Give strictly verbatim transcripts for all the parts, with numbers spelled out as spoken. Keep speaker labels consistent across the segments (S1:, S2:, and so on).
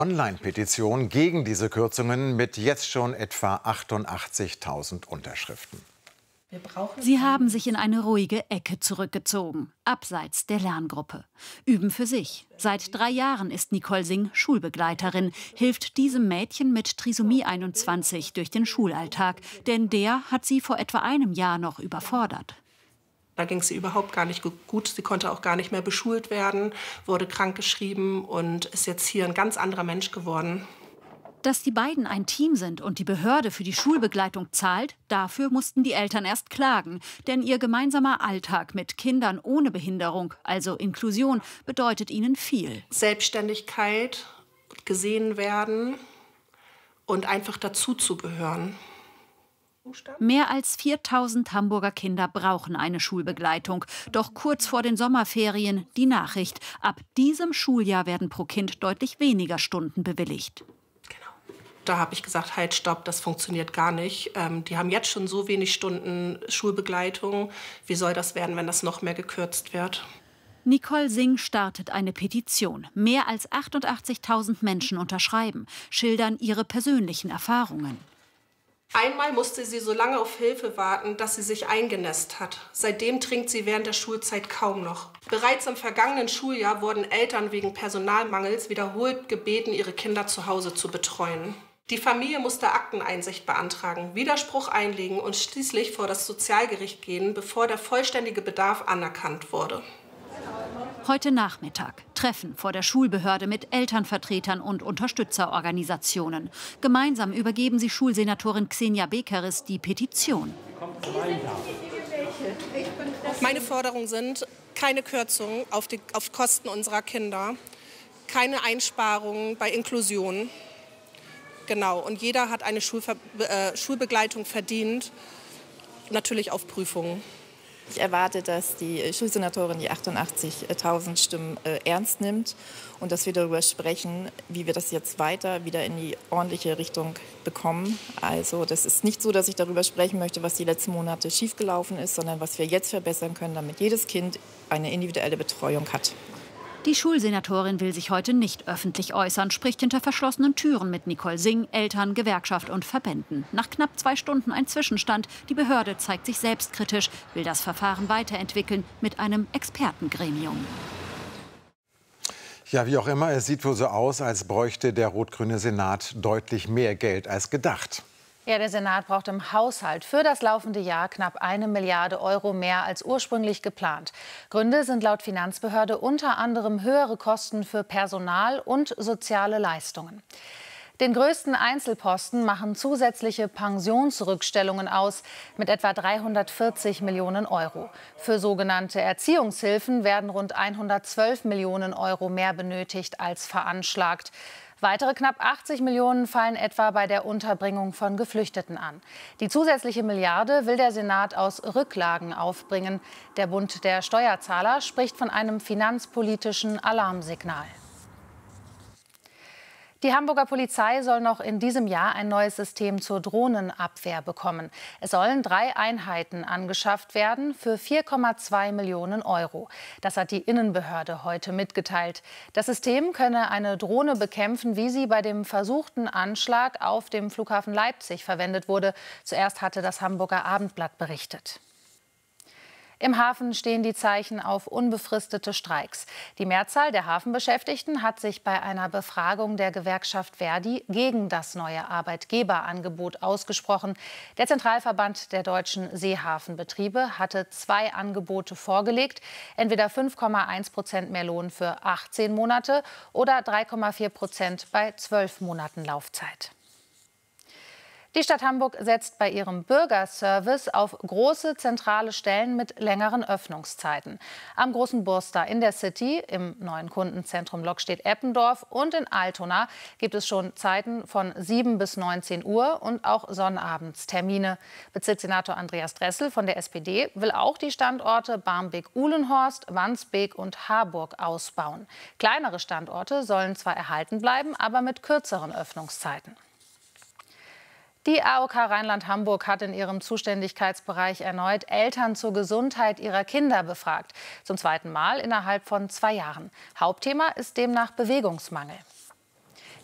S1: Online-Petition gegen diese Kürzungen mit jetzt schon etwa achtundachtzigtausend Unterschriften.
S2: Sie haben sich in eine ruhige Ecke zurückgezogen, abseits der Lerngruppe. Üben für sich. Seit drei Jahren ist Nicole Singh Schulbegleiterin, hilft diesem Mädchen mit Trisomie einundzwanzig durch den Schulalltag. Denn der hat sie vor etwa einem Jahr noch überfordert.
S3: Da ging es ihr überhaupt gar nicht gut. Sie konnte auch gar nicht mehr beschult werden, wurde krankgeschrieben und ist jetzt hier ein ganz anderer Mensch geworden.
S2: Dass die beiden ein Team sind und die Behörde für die Schulbegleitung zahlt, dafür mussten die Eltern erst klagen. Denn ihr gemeinsamer Alltag mit Kindern ohne Behinderung, also Inklusion, bedeutet ihnen viel.
S3: Selbstständigkeit, gesehen werden und einfach dazuzugehören.
S2: Mehr als viertausend Hamburger Kinder brauchen eine Schulbegleitung. Doch kurz vor den Sommerferien die Nachricht: Ab diesem Schuljahr werden pro Kind deutlich weniger Stunden bewilligt.
S3: Da habe ich gesagt, halt, stopp, das funktioniert gar nicht. Ähm, die haben jetzt schon so wenig Stunden Schulbegleitung. Wie soll das werden, wenn das noch mehr gekürzt wird?
S2: Nicole Singh startet eine Petition. Mehr als achtundachtzigtausend Menschen unterschreiben, schildern ihre persönlichen Erfahrungen.
S3: Einmal musste sie so lange auf Hilfe warten, dass sie sich eingenässt hat. Seitdem trinkt sie während der Schulzeit kaum noch. Bereits im vergangenen Schuljahr wurden Eltern wegen Personalmangels wiederholt gebeten, ihre Kinder zu Hause zu betreuen. Die Familie musste Akteneinsicht beantragen, Widerspruch einlegen und schließlich vor das Sozialgericht gehen, bevor der vollständige Bedarf anerkannt wurde.
S2: Heute Nachmittag Treffen vor der Schulbehörde mit Elternvertretern und Unterstützerorganisationen. Gemeinsam übergeben sie Schulsenatorin Xenia Bekeris die Petition.
S3: Meine Forderungen sind keine Kürzungen auf, die, auf Kosten unserer Kinder, keine Einsparungen bei Inklusion. Genau, und jeder hat eine Schulver äh, Schulbegleitung verdient, natürlich auf Prüfungen.
S4: Ich erwarte, dass die Schulsenatorin die achtundachtzigtausend Stimmen äh, ernst nimmt und dass wir darüber sprechen, wie wir das jetzt weiter wieder in die ordentliche Richtung bekommen. Also das ist nicht so, dass ich darüber sprechen möchte, was die letzten Monate schiefgelaufen ist, sondern was wir jetzt verbessern können, damit jedes Kind eine individuelle Betreuung hat.
S2: Die Schulsenatorin will sich heute nicht öffentlich äußern, spricht hinter verschlossenen Türen mit Nicole Singh, Eltern, Gewerkschaft und Verbänden. Nach knapp zwei Stunden ein Zwischenstand. Die Behörde zeigt sich selbstkritisch, will das Verfahren weiterentwickeln mit einem Expertengremium.
S1: Ja, wie auch immer, es sieht wohl so aus, als bräuchte der rot-grüne Senat deutlich mehr Geld als gedacht.
S5: Ja, der Senat braucht im Haushalt für das laufende Jahr knapp eine Milliarde Euro mehr als ursprünglich geplant. Gründe sind laut Finanzbehörde unter anderem höhere Kosten für Personal und soziale Leistungen. Den größten Einzelposten machen zusätzliche Pensionsrückstellungen aus mit etwa dreihundertvierzig Millionen Euro. Für sogenannte Erziehungshilfen werden rund hundertzwölf Millionen Euro mehr benötigt als veranschlagt. Weitere knapp achtzig Millionen fallen etwa bei der Unterbringung von Geflüchteten an. Die zusätzliche Milliarde will der Senat aus Rücklagen aufbringen. Der Bund der Steuerzahler spricht von einem finanzpolitischen Alarmsignal. Die Hamburger Polizei soll noch in diesem Jahr ein neues System zur Drohnenabwehr bekommen. Es sollen drei Einheiten angeschafft werden für vier Komma zwei Millionen Euro. Das hat die Innenbehörde heute mitgeteilt. Das System könne eine Drohne bekämpfen, wie sie bei dem versuchten Anschlag auf dem Flughafen Leipzig verwendet wurde. Zuerst hatte das Hamburger Abendblatt berichtet. Im Hafen stehen die Zeichen auf unbefristete Streiks. Die Mehrzahl der Hafenbeschäftigten hat sich bei einer Befragung der Gewerkschaft Verdi gegen das neue Arbeitgeberangebot ausgesprochen. Der Zentralverband der deutschen Seehafenbetriebe hatte zwei Angebote vorgelegt. Entweder fünf Komma eins Prozent mehr Lohn für achtzehn Monate oder drei Komma vier Prozent bei zwölf Monaten Laufzeit. Die Stadt Hamburg setzt bei ihrem Bürgerservice auf große zentrale Stellen mit längeren Öffnungszeiten. Am Großen Burster in der City, im neuen Kundenzentrum Lockstedt-Eppendorf und in Altona gibt es schon Zeiten von sieben bis neunzehn Uhr und auch Sonnabendstermine. Bezirkssenator Andreas Dressel von der S P D will auch die Standorte Barmbek-Uhlenhorst, Wandsbek und Harburg ausbauen. Kleinere Standorte sollen zwar erhalten bleiben, aber mit kürzeren Öffnungszeiten. Die A O K Rheinland-Hamburg hat in ihrem Zuständigkeitsbereich erneut Eltern zur Gesundheit ihrer Kinder befragt. Zum zweiten Mal innerhalb von zwei Jahren. Hauptthema ist demnach Bewegungsmangel.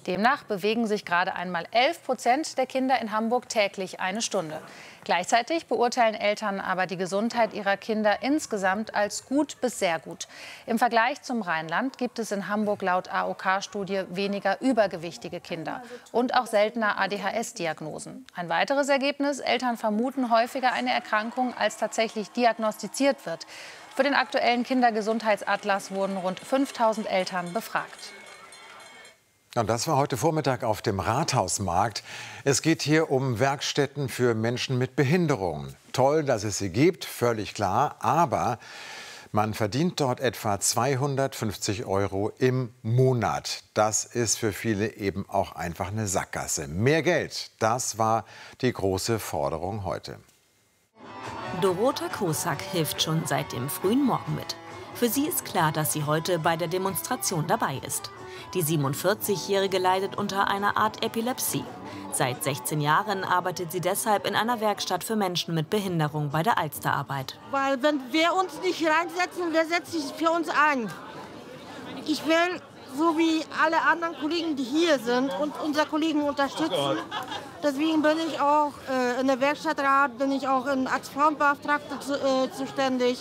S5: Demnach bewegen sich gerade einmal elf Prozent der Kinder in Hamburg täglich eine Stunde. Gleichzeitig beurteilen Eltern aber die Gesundheit ihrer Kinder insgesamt als gut bis sehr gut. Im Vergleich zum Rheinland gibt es in Hamburg laut A O K-Studie weniger übergewichtige Kinder und auch seltener A D H S-Diagnosen. Ein weiteres Ergebnis: Eltern vermuten häufiger eine Erkrankung, als tatsächlich diagnostiziert wird. Für den aktuellen Kindergesundheitsatlas wurden rund fünftausend Eltern befragt.
S1: Und das war heute Vormittag auf dem Rathausmarkt. Es geht hier um Werkstätten für Menschen mit Behinderungen. Toll, dass es sie gibt, völlig klar. Aber man verdient dort etwa zweihundertfünfzig Euro im Monat. Das ist für viele eben auch einfach eine Sackgasse. Mehr Geld, das war die große Forderung heute.
S6: Dorota Kosak hilft schon seit dem frühen Morgen mit. Für sie ist klar, dass sie heute bei der Demonstration dabei ist. Die siebenundvierzigjährige leidet unter einer Art Epilepsie. Seit sechzehn Jahren arbeitet sie deshalb in einer Werkstatt für Menschen mit Behinderung bei der Alsterarbeit.
S7: Weil wenn wir uns nicht reinsetzen, wer setzt sich für uns ein? Ich will, so wie alle anderen Kollegen, die hier sind, und unsere Kollegen unterstützen. Deswegen bin ich auch äh, in der Werkstattrat, bin ich auch in als Frauenbeauftragte zu, äh, zuständig.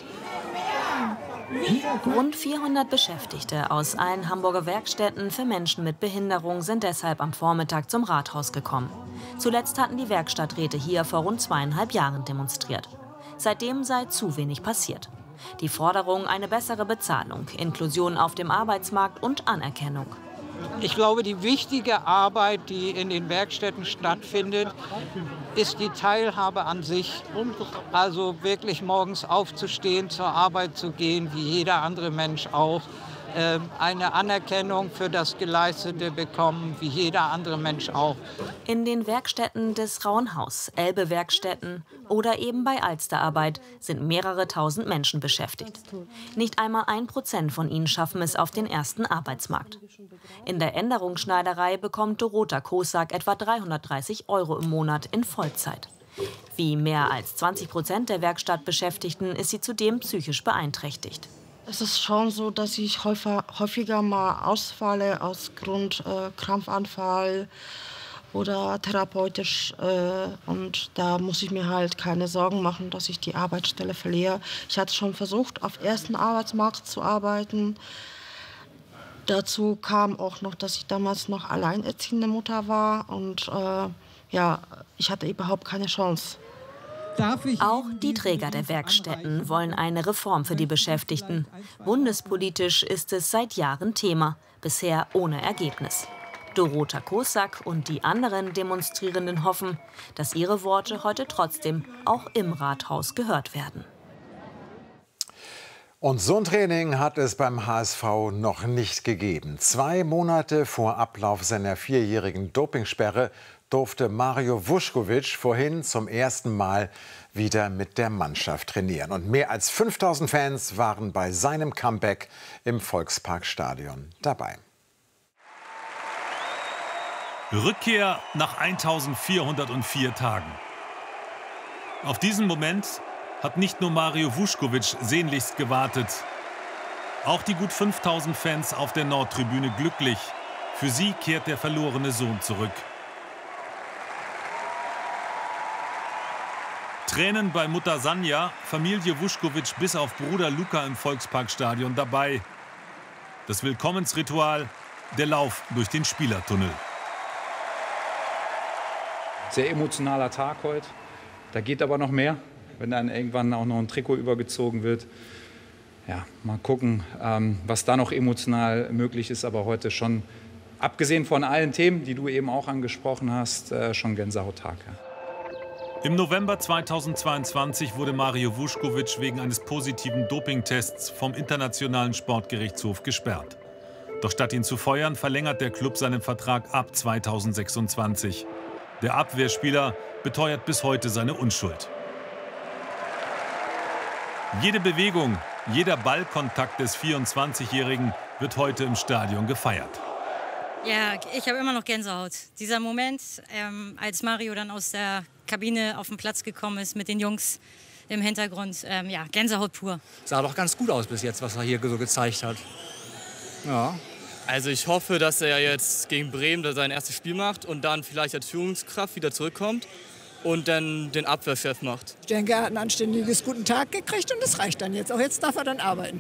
S6: Rund vierhundert Beschäftigte aus allen Hamburger Werkstätten für Menschen mit Behinderung sind deshalb am Vormittag zum Rathaus gekommen. Zuletzt hatten die Werkstatträte hier vor rund zweieinhalb Jahren demonstriert. Seitdem sei zu wenig passiert. Die Forderung: eine bessere Bezahlung, Inklusion auf dem Arbeitsmarkt und Anerkennung.
S8: Ich glaube, die wichtige Arbeit, die in den Werkstätten stattfindet, ist die Teilhabe an sich. Also wirklich morgens aufzustehen, zur Arbeit zu gehen, wie jeder andere Mensch auch. Eine Anerkennung für das Geleistete bekommen, wie jeder andere Mensch auch.
S6: In den Werkstätten des Rauenhaus, Elbe-Werkstätten oder eben bei Alsterarbeit sind mehrere tausend Menschen beschäftigt. Nicht einmal ein Prozent von ihnen schaffen es auf den ersten Arbeitsmarkt. In der Änderungsschneiderei bekommt Dorota Kosak etwa dreihundertdreißig Euro im Monat in Vollzeit. Wie mehr als zwanzig Prozent der Werkstattbeschäftigten ist sie zudem psychisch beeinträchtigt.
S7: Es ist schon so, dass ich häufiger, häufiger mal ausfalle aus Grund äh, Krampfanfall oder therapeutisch. Äh, und da muss ich mir halt keine Sorgen machen, dass ich die Arbeitsstelle verliere. Ich hatte schon versucht, auf ersten Arbeitsmarkt zu arbeiten. Dazu kam auch noch, dass ich damals noch alleinerziehende Mutter war. Und äh, ja, ich hatte überhaupt keine Chance.
S6: Auch die Träger der Werkstätten wollen eine Reform für die Beschäftigten. Bundespolitisch ist es seit Jahren Thema, bisher ohne Ergebnis. Dorota Kosak und die anderen Demonstrierenden hoffen, dass ihre Worte heute trotzdem auch im Rathaus gehört werden.
S1: Und so ein Training hat es beim H S V noch nicht gegeben. Zwei Monate vor Ablauf seiner vierjährigen Dopingsperre durfte Mario Vuskovic vorhin zum ersten Mal wieder mit der Mannschaft trainieren. Und mehr als fünftausend Fans waren bei seinem Comeback im Volksparkstadion dabei.
S9: Rückkehr nach eintausendvierhundertvier Tagen. Auf diesen Moment hat nicht nur Mario Vuskovic sehnlichst gewartet. Auch die gut fünftausend Fans auf der Nordtribüne glücklich. Für sie kehrt der verlorene Sohn zurück. Tränen bei Mutter Sanja, Familie Vuskovic bis auf Bruder Luka im Volksparkstadion dabei. Das Willkommensritual, der Lauf durch den Spielertunnel.
S10: Sehr emotionaler Tag heute. Da geht aber noch mehr, wenn dann irgendwann auch noch ein Trikot übergezogen wird. Ja, mal gucken, ähm, was da noch emotional möglich ist. Aber heute schon, abgesehen von allen Themen, die du eben auch angesprochen hast, äh, schon Gänsehauttag. Ja.
S9: Im November zweitausendzweiundzwanzig wurde Mario Vuskovic wegen eines positiven Dopingtests vom Internationalen Sportgerichtshof gesperrt. Doch statt ihn zu feuern, verlängert der Klub seinen Vertrag ab zweitausendsechsundzwanzig. Der Abwehrspieler beteuert bis heute seine Unschuld. Jede Bewegung, jeder Ballkontakt des vierundzwanzigjährigen wird heute im Stadion gefeiert.
S11: Ja, ich habe immer noch Gänsehaut. Dieser Moment, ähm, als Mario dann aus der Kabine auf den Platz gekommen ist mit den Jungs im Hintergrund, ähm, ja, Gänsehaut pur.
S12: Sah doch ganz gut aus bis jetzt, was er hier so gezeigt hat. Ja, Also ich hoffe, dass er jetzt gegen Bremen sein erstes Spiel macht und dann vielleicht als Führungskraft wieder zurückkommt und dann den Abwehrchef macht.
S13: Ich denke, er hat ein anständiges guten Tag gekriegt und das reicht dann jetzt. Auch jetzt darf er dann arbeiten.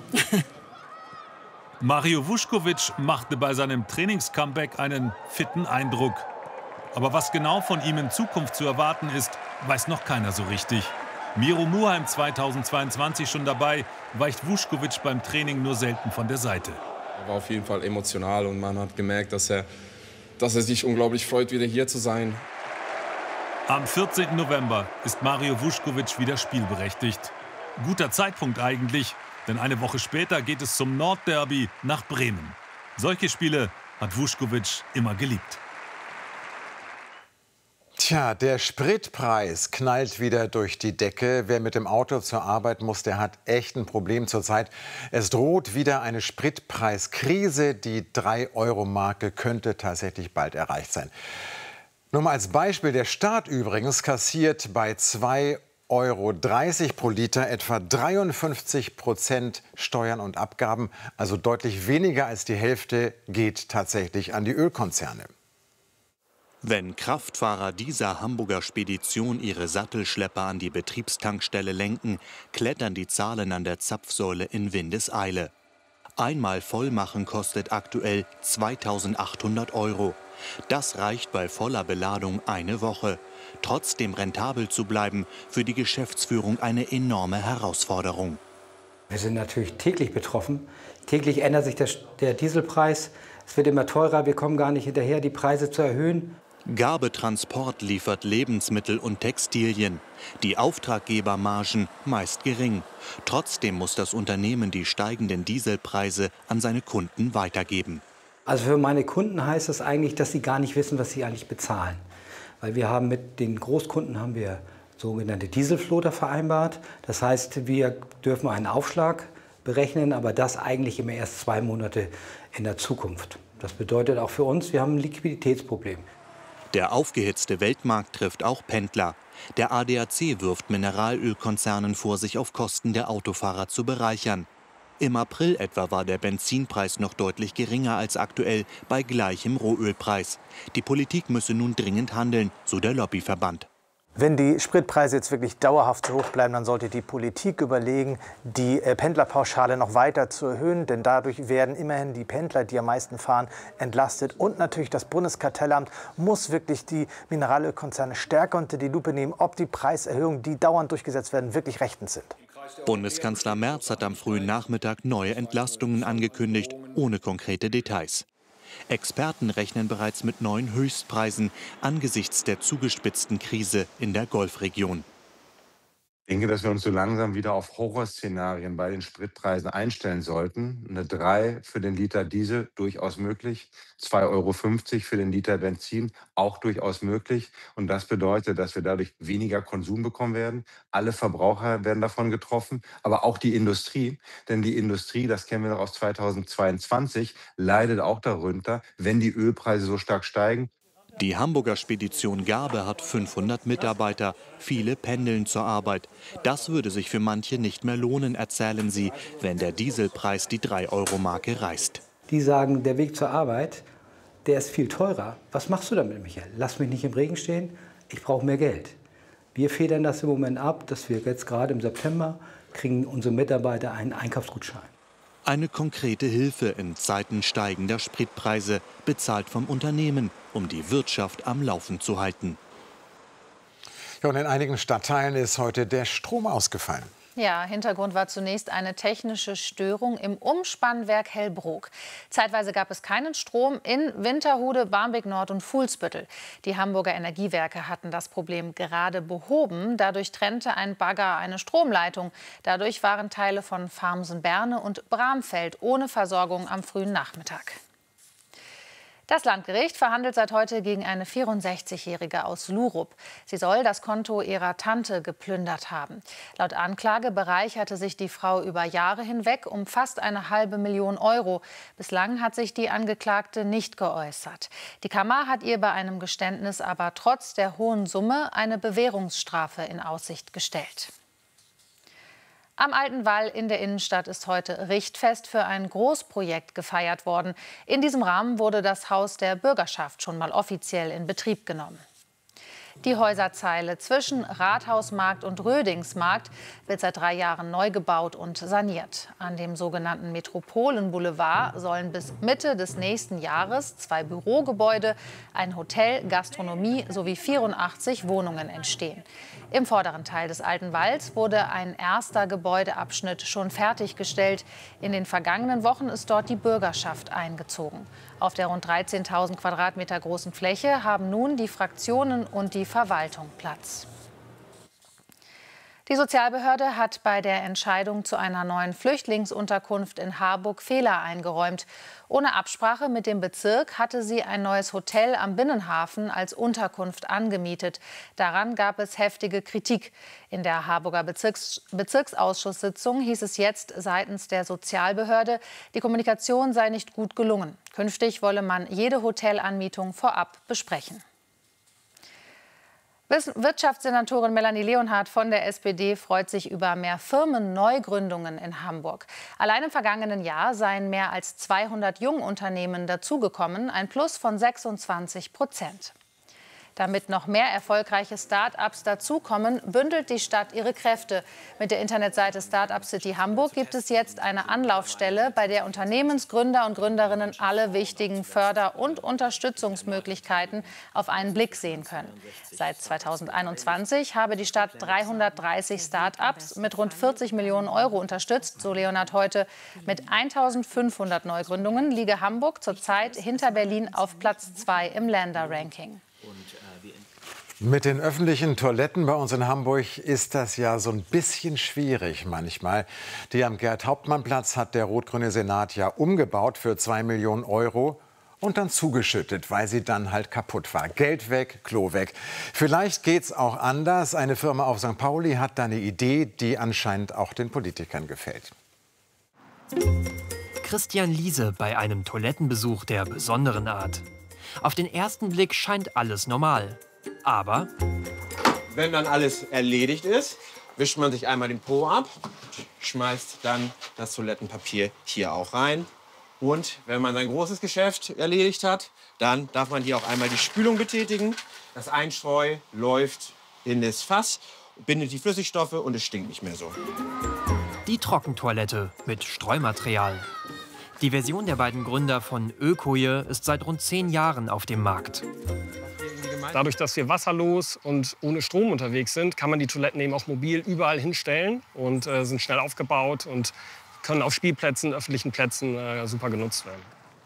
S9: Mario Vuskovic machte bei seinem Trainings-Comeback einen fitten Eindruck. Aber was genau von ihm in Zukunft zu erwarten ist, weiß noch keiner so richtig. Miro Muheim zweitausendzweiundzwanzig schon dabei, weicht Vuskovic beim Training nur selten von der Seite.
S14: Er war auf jeden Fall emotional und man hat gemerkt, dass er, dass er sich unglaublich freut, wieder hier zu sein.
S9: Am vierzehnten November ist Mario Vuskovic wieder spielberechtigt. Guter Zeitpunkt eigentlich, denn eine Woche später geht es zum Nordderby nach Bremen. Solche Spiele hat Vuskovic immer geliebt.
S1: Tja, der Spritpreis knallt wieder durch die Decke. Wer mit dem Auto zur Arbeit muss, der hat echt ein Problem zurzeit. Es droht wieder eine Spritpreiskrise. Die drei Euro Marke könnte tatsächlich bald erreicht sein. Nur mal als Beispiel, der Staat übrigens kassiert bei zwei Euro dreißig pro Liter etwa dreiundfünfzig Prozent Steuern und Abgaben. Also deutlich weniger als die Hälfte geht tatsächlich an die Ölkonzerne.
S15: Wenn Kraftfahrer dieser Hamburger Spedition ihre Sattelschlepper an die Betriebstankstelle lenken, klettern die Zahlen an der Zapfsäule in Windeseile. Einmal vollmachen kostet aktuell zweitausendachthundert Euro. Das reicht bei voller Beladung eine Woche. Trotzdem rentabel zu bleiben, für die Geschäftsführung eine enorme Herausforderung.
S16: Wir sind natürlich täglich betroffen. Täglich ändert sich der, der Dieselpreis. Es wird immer teurer. Wir kommen gar nicht hinterher, die Preise zu erhöhen.
S15: Garbe Transport liefert Lebensmittel und Textilien. Die Auftraggebermargen meist gering. Trotzdem muss das Unternehmen die steigenden Dieselpreise an seine Kunden weitergeben.
S16: Also für meine Kunden heißt das eigentlich, dass sie gar nicht wissen, was sie eigentlich bezahlen. Weil wir haben mit den Großkunden haben wir sogenannte Dieselfloater vereinbart. Das heißt, wir dürfen einen Aufschlag berechnen, aber das eigentlich immer erst zwei Monate in der Zukunft. Das bedeutet auch für uns, wir haben ein Liquiditätsproblem.
S15: Der aufgehitzte Weltmarkt trifft auch Pendler. Der A D A C wirft Mineralölkonzernen vor, sich auf Kosten der Autofahrer zu bereichern. Im April etwa war der Benzinpreis noch deutlich geringer als aktuell bei gleichem Rohölpreis. Die Politik müsse nun dringend handeln, so der Lobbyverband.
S17: Wenn die Spritpreise jetzt wirklich dauerhaft so hoch bleiben, dann sollte die Politik überlegen, die Pendlerpauschale noch weiter zu erhöhen. Denn dadurch werden immerhin die Pendler, die am meisten fahren, entlastet. Und natürlich das Bundeskartellamt muss wirklich die Mineralölkonzerne stärker unter die Lupe nehmen, ob die Preiserhöhungen, die dauernd durchgesetzt werden, wirklich rechtens sind.
S15: Bundeskanzler Merz hat am frühen Nachmittag neue Entlastungen angekündigt, ohne konkrete Details. Experten rechnen bereits mit neuen Höchstpreisen angesichts der zugespitzten Krise in der Golfregion.
S18: Ich denke, dass wir uns so langsam wieder auf Horrorszenarien bei den Spritpreisen einstellen sollten. Eine drei für den Liter Diesel, durchaus möglich. zwei Euro fünfzig für den Liter Benzin, auch durchaus möglich. Und das bedeutet, dass wir dadurch weniger Konsum bekommen werden. Alle Verbraucher werden davon getroffen, aber auch die Industrie. Denn die Industrie, das kennen wir noch aus zweitausendzweiundzwanzig, leidet auch darunter, wenn die Ölpreise so stark steigen.
S15: Die Hamburger Spedition Garbe hat fünfhundert Mitarbeiter. Viele pendeln zur Arbeit. Das würde sich für manche nicht mehr lohnen, erzählen sie, wenn der Dieselpreis die drei Euro Marke reißt.
S16: Die sagen, der Weg zur Arbeit, der ist viel teurer. Was machst du damit, Michael? Lass mich nicht im Regen stehen, ich brauche mehr Geld. Wir federn das im Moment ab, dass wir jetzt gerade im September kriegen unsere Mitarbeiter einen Einkaufsgutschein.
S15: Eine konkrete Hilfe in Zeiten steigender Spritpreise, bezahlt vom Unternehmen, um die Wirtschaft am Laufen zu halten.
S1: Ja, und in einigen Stadtteilen ist heute der Strom ausgefallen.
S5: Ja, Hintergrund war zunächst eine technische Störung im Umspannwerk Hellbrook. Zeitweise gab es keinen Strom in Winterhude, Barmbek Nord und Fuhlsbüttel. Die Hamburger Energiewerke hatten das Problem gerade behoben. Dadurch trennte ein Bagger eine Stromleitung. Dadurch waren Teile von Farmsen-Berne und Bramfeld ohne Versorgung am frühen Nachmittag. Das Landgericht verhandelt seit heute gegen eine vierundsechzigjährige aus Lurup. Sie soll das Konto ihrer Tante geplündert haben. Laut Anklage bereicherte sich die Frau über Jahre hinweg um fast eine halbe Million Euro. Bislang hat sich die Angeklagte nicht geäußert. Die Kammer hat ihr bei einem Geständnis aber trotz der hohen Summe eine Bewährungsstrafe in Aussicht gestellt. Am Alten Wall in der Innenstadt ist heute Richtfest für ein Großprojekt gefeiert worden. In diesem Rahmen wurde das Haus der Bürgerschaft schon mal offiziell in Betrieb genommen. Die Häuserzeile zwischen Rathausmarkt und Rödingsmarkt wird seit drei Jahren neu gebaut und saniert. An dem sogenannten Metropolenboulevard sollen bis Mitte des nächsten Jahres zwei Bürogebäude, ein Hotel, Gastronomie sowie vierundachtzig Wohnungen entstehen. Im vorderen Teil des Alten Walls wurde ein erster Gebäudeabschnitt schon fertiggestellt. In den vergangenen Wochen ist dort die Bürgerschaft eingezogen. Auf der rund dreizehntausend Quadratmeter großen Fläche haben nun die Fraktionen und die Verwaltung Platz. Die Sozialbehörde hat bei der Entscheidung zu einer neuen Flüchtlingsunterkunft in Harburg Fehler eingeräumt. Ohne Absprache mit dem Bezirk hatte sie ein neues Hotel am Binnenhafen als Unterkunft angemietet. Daran gab es heftige Kritik. In der Harburger Bezirks- Bezirksausschusssitzung hieß es jetzt seitens der Sozialbehörde, die Kommunikation sei nicht gut gelungen. Künftig wolle man jede Hotelanmietung vorab besprechen. Wirtschaftssenatorin Melanie Leonhardt von der S P D freut sich über mehr Firmenneugründungen in Hamburg. Allein im vergangenen Jahr seien mehr als zweihundert Jungunternehmen dazugekommen, ein Plus von sechsundzwanzig Prozent. Damit noch mehr erfolgreiche Start-ups dazukommen, bündelt die Stadt ihre Kräfte. Mit der Internetseite Startup City Hamburg gibt es jetzt eine Anlaufstelle, bei der Unternehmensgründer und Gründerinnen alle wichtigen Förder- und Unterstützungsmöglichkeiten auf einen Blick sehen können. Seit zweitausendeinundzwanzig habe die Stadt dreihundertdreißig Start-ups mit rund vierzig Millionen Euro unterstützt, so Leonhardt heute. Mit eintausendfünfhundert Neugründungen liege Hamburg zurzeit hinter Berlin auf Platz zwei im Länder-Ranking.
S1: Mit den öffentlichen Toiletten bei uns in Hamburg ist das ja so ein bisschen schwierig manchmal. Die am Gerd-Hauptmann-Platz hat der rot-grüne Senat ja umgebaut für zwei Millionen Euro und dann zugeschüttet, weil sie dann halt kaputt war. Geld weg, Klo weg. Vielleicht geht's auch anders. Eine Firma auf Sankt Pauli hat da eine Idee, die anscheinend auch den Politikern gefällt.
S19: Christian Liese bei einem Toilettenbesuch der besonderen Art. Auf den ersten Blick scheint alles normal. Aber
S20: wenn dann alles erledigt ist, wischt man sich einmal den Po ab, schmeißt dann das Toilettenpapier hier auch rein. Und wenn man sein großes Geschäft erledigt hat, dann darf man hier auch einmal die Spülung betätigen. Das Einstreu läuft in das Fass, bindet die Flüssigstoffe und es stinkt nicht mehr so.
S19: Die Trockentoilette mit Streumaterial. Die Version der beiden Gründer von Ökoje ist seit rund zehn Jahren auf dem Markt.
S21: Dadurch, dass wir wasserlos und ohne Strom unterwegs sind, kann man die Toiletten eben auch mobil überall hinstellen und äh, sind schnell aufgebaut und können auf Spielplätzen, öffentlichen Plätzen äh, super genutzt werden.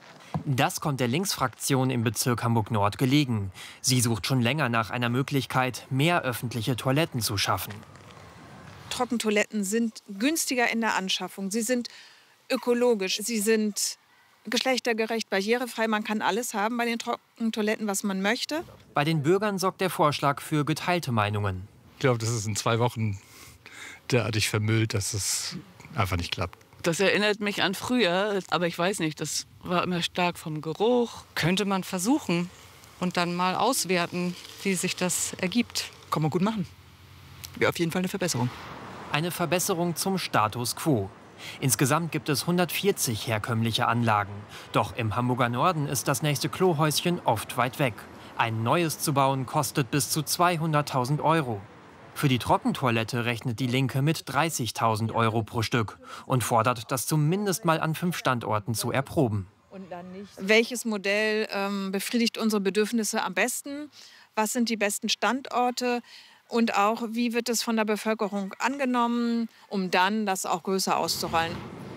S19: Das kommt der Linksfraktion im Bezirk Hamburg-Nord gelegen. Sie sucht schon länger nach einer Möglichkeit, mehr öffentliche Toiletten zu schaffen.
S22: Trockentoiletten sind günstiger in der Anschaffung. Sie sind ökologisch, sie sind geschlechtergerecht, barrierefrei. Man kann alles haben bei den Trockentoiletten, was man möchte.
S19: Bei den Bürgern sorgt der Vorschlag für geteilte Meinungen.
S23: Ich glaube, das ist in zwei Wochen derartig vermüllt, dass es einfach nicht klappt.
S24: Das erinnert mich an früher, aber ich weiß nicht, das war immer stark vom Geruch.
S25: Könnte man versuchen und dann mal auswerten, wie sich das ergibt.
S26: Kann man gut machen. Wäre auf jeden Fall eine Verbesserung.
S19: Eine Verbesserung zum Status quo. Insgesamt gibt es hundertvierzig herkömmliche Anlagen. Doch im Hamburger Norden ist das nächste Klohäuschen oft weit weg. Ein neues zu bauen kostet bis zu zweihunderttausend Euro. Für die Trockentoilette rechnet die Linke mit dreißigtausend Euro pro Stück und fordert, das zumindest mal an fünf Standorten zu erproben.
S22: Welches Modell ähm, befriedigt unsere Bedürfnisse am besten? Was sind die besten Standorte? Und auch, wie wird es von der Bevölkerung angenommen, um dann das auch größer auszurollen?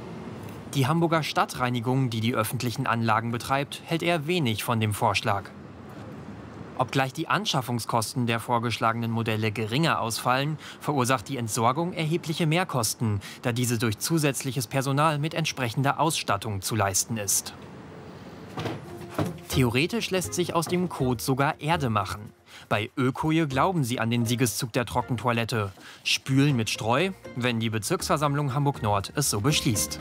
S19: Die Hamburger Stadtreinigung, die die öffentlichen Anlagen betreibt, hält eher wenig von dem Vorschlag. Obgleich die Anschaffungskosten der vorgeschlagenen Modelle geringer ausfallen, verursacht die Entsorgung erhebliche Mehrkosten, da diese durch zusätzliches Personal mit entsprechender Ausstattung zu leisten ist. Theoretisch lässt sich aus dem Kot sogar Erde machen. Bei Ökoje glauben sie an den Siegeszug der Trockentoilette. Spülen mit Streu, wenn die Bezirksversammlung Hamburg-Nord es so beschließt.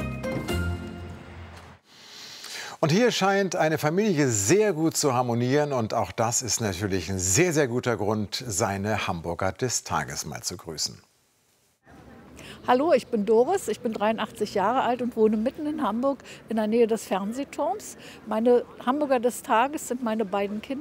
S1: Und hier scheint eine Familie sehr gut zu harmonieren. Und auch das ist natürlich ein sehr, sehr guter Grund, seine Hamburger des Tages mal zu grüßen.
S2: Hallo, ich bin Doris, ich bin dreiundachtzig Jahre alt und wohne mitten in Hamburg in der Nähe des Fernsehturms. Meine Hamburger des Tages sind meine beiden Kinder.